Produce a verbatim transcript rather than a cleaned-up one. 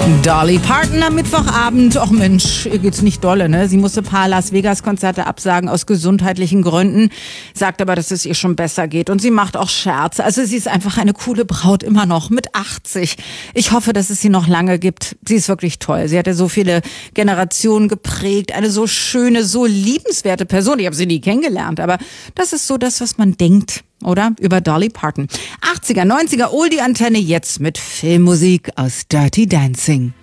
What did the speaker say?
Dolly Parton am Mittwochabend. Och Mensch, ihr geht's nicht dolle, ne? Sie musste ein paar Las Vegas Konzerte absagen aus gesundheitlichen Gründen, sagt aber, dass es ihr schon besser geht und sie macht auch Scherze. Also sie ist einfach eine coole Braut, immer noch mit achtzig. Ich hoffe, dass es sie noch lange gibt. Sie ist wirklich toll. Sie hat ja so viele Generationen geprägt, eine so schöne, so liebenswerte Person. Ich habe sie nie kennengelernt, aber das ist so das, was man denkt, oder? Über Dolly Parton. achtziger, neunziger Oldie-Antenne jetzt mit Filmmusik aus Dirty Dancing.